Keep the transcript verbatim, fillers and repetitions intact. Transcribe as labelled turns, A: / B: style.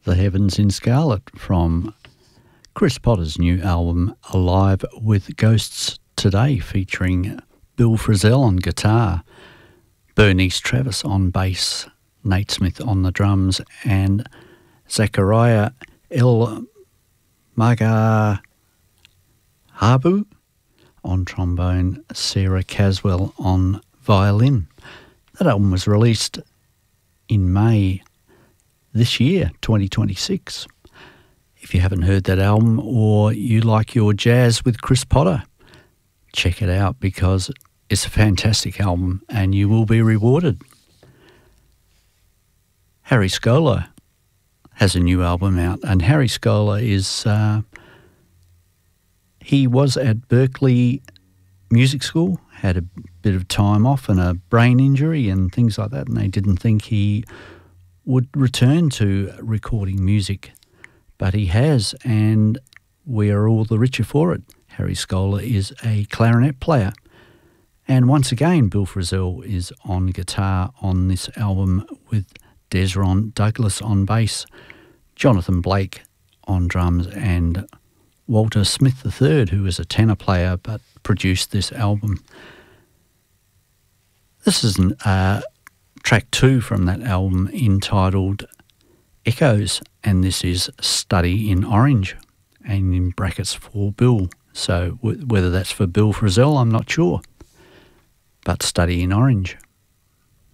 A: The Heavens in Scarlet from Chris Potter's new album Alive with Ghosts Today, featuring Bill Frisell on guitar, Bernice Travis on bass, Nate Smith on the drums, and Zachariah El Magahabu on trombone, Sarah Caswell on violin. That album was released in May this year, twenty twenty-six. If you haven't heard that album, or you like your jazz with Chris Potter, check it out because it's a fantastic album and you will be rewarded. Harry Scola has a new album out, and Harry Scola is, uh, he was at Berklee Music School, had a bit of time off and a brain injury and things like that, and they didn't think he would return to recording music, but he has, and we are all the richer for it. Harry Scola is a clarinet player, and once again Bill Frisell is on guitar on this album with Desron Douglas on bass, Jonathan Blake on drums, and Walter Smith the third, who is a tenor player but produced this album. This is an uh, track two from that album entitled Echoes, and this is Study in Orange, and in brackets for Bill. So w- whether that's for Bill Frisell, I'm not sure, but Study in Orange.